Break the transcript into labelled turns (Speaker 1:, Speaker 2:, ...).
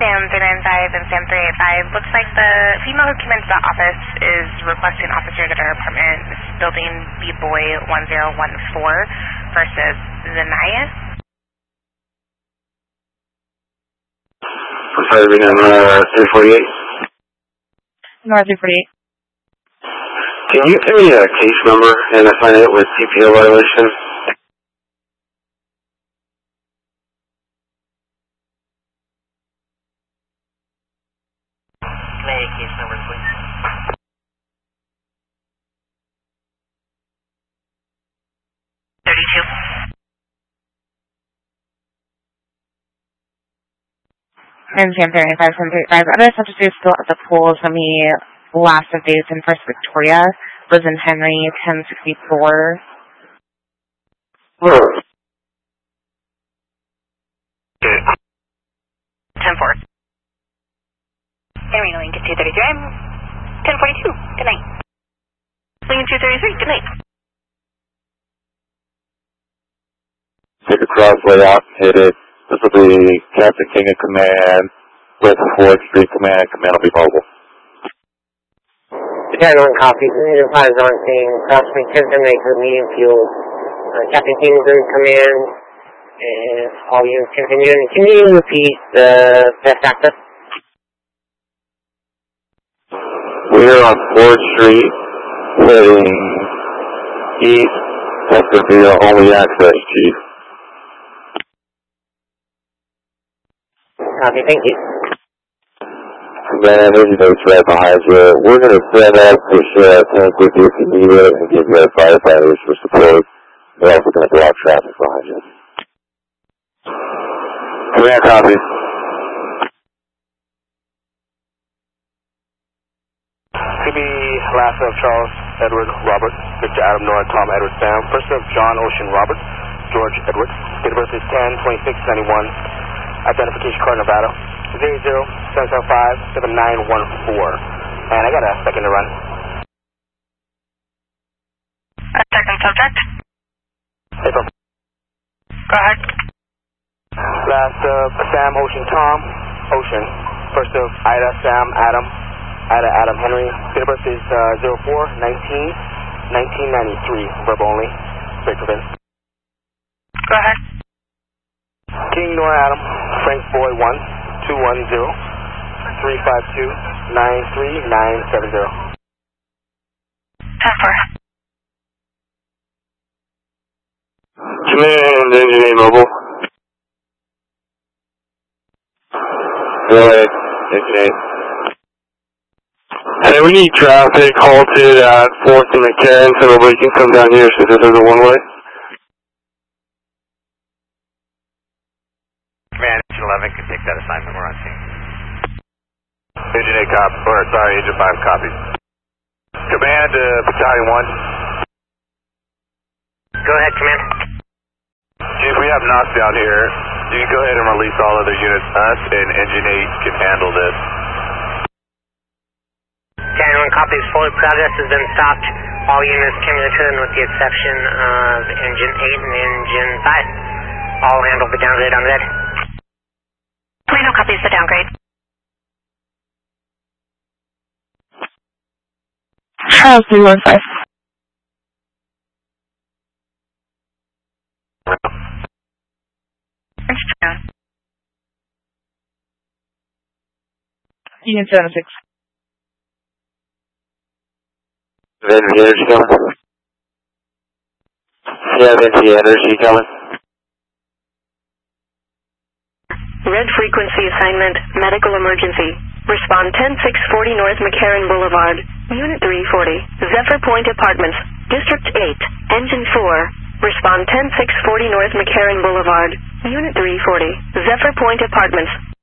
Speaker 1: Sam 395 and Sam 385. Looks like the female who came into the office is requesting officers at her apartment. This is building B-Boy 1014 versus Zanaya.
Speaker 2: Sorry, North 348.
Speaker 3: North 348.
Speaker 2: Can you give me a case number and I find it with CPO violation?
Speaker 4: Case number, please. 32.
Speaker 3: And Sam 395, Sam 385. Other subjects are still at the pool. Send me last of dates in First Victoria. Liz and Henry, 1064.
Speaker 1: 10-4. Henry Lincoln 233. I'm 1042. Good night. Lincoln 233. Good night.
Speaker 2: Take a crossway out, hit it. This will be Captain King of Command with 4th Street Command. Command will be mobile.
Speaker 5: General copy. Commander 5 is on scene. Cross me 10 to make the medium fuel. Captain King is in command. And all units continue. Can you repeat the best access?
Speaker 2: We're on 4th Street, heading east. That's going to be the only access, Chief.
Speaker 5: Copy, thank you.
Speaker 2: Man, there's notes right behind you. We're going to set up for share our tank with you if you need it and give your firefighters for support. We're also going to block traffic behind you. Command copy.
Speaker 6: CB, last of Charles, Edward, Robert, Victor, Adam, Nora, Tom, Edward, Sam. First of John, Ocean, Robert, George, Edward. Date of birth is 10/26/91. Identification card, Nevada. 00-775-7914. And I got a second to run.
Speaker 1: Second subject.
Speaker 6: April.
Speaker 1: Go ahead.
Speaker 6: Last of Sam, Ocean, Tom, Ocean. First of Ida, Sam, Adam. Ida, Adam, Henry. Date of birth is 04-19-1993. Verbal only. Straight for Vince.
Speaker 1: Go ahead.
Speaker 6: King, Nora, Adam. Frank, Boy, 1-210-352-93970.
Speaker 1: 10-4.
Speaker 2: Command, engineer mobile. Go ahead, engineer. Hey, we need traffic halted at 4th and McCarran so nobody can come down here so this is a one-way.
Speaker 7: Command, Engine 11 can take that assignment. We're on scene.
Speaker 2: Engine 8 copy, or sorry, Engine 5 copy. Command, Battalion 1.
Speaker 5: Go ahead, command.
Speaker 2: Chief, we have knocks down here. You can go ahead and release all other units. Us and Engine 8 can handle this.
Speaker 5: General copies. Forward progress has been stopped. All units can return with the exception of Engine 8 and Engine 5. All handle the downgrade on red.
Speaker 1: Toledo copies the downgrade.
Speaker 3: Charles 315. Union 76.
Speaker 2: NV Energy coming? Yeah, NV Energy coming.
Speaker 8: Red frequency assignment, medical emergency. Respond 10640 North McCarran Boulevard, Unit 340, Zephyr Point Apartments, District 8, Engine 4. Respond 10640 North McCarran Boulevard, Unit 340, Zephyr Point Apartments,